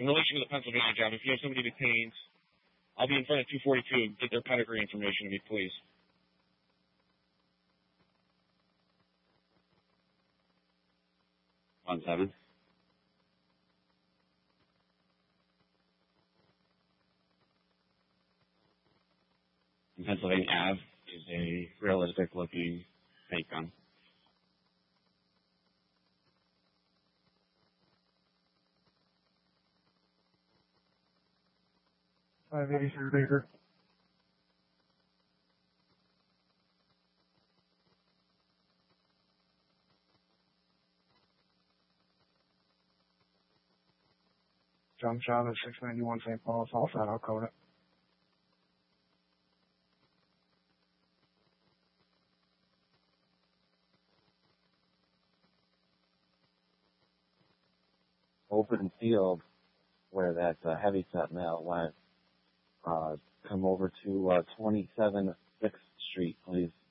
In relation to the Pennsylvania job, if you have somebody detained, I'll be in front of 242. Get their pedigree information to me, please. On 7. Pennsylvania Ave is a realistic-looking fake gun. .583 Baker. John Chavez, 691 St. Paul, Southside, I'll code it. Open field where that heavyset male went. Come over to 27 6th Street, please.